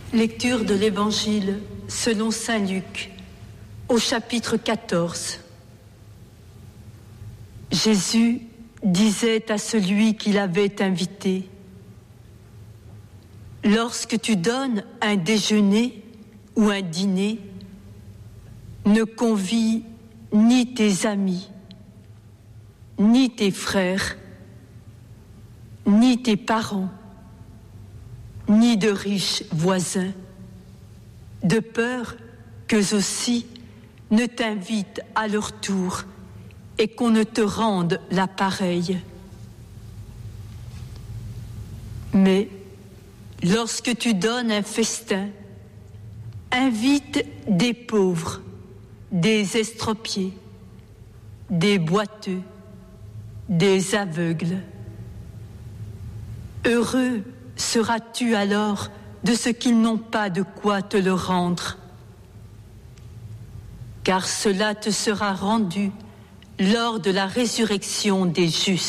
Lecture de l'Évangile selon saint Luc, au chapitre 14. Jésus disait à celui qui l'avait invité : « Lorsque tu donnes un déjeuner ou un dîner, ne convie ni tes amis, ni tes frères, ni tes parents, ni de riches voisins, de peur qu'eux aussi ne t'invitent à leur tour et qu'on ne te rende la pareille. Mais lorsque tu donnes un festin, invite des pauvres, des estropiés, des boiteux, des aveugles. Heureux seras-tu alors de ce qu'ils n'ont pas de quoi te le rendre, car cela te sera rendu lors de la résurrection des justes. »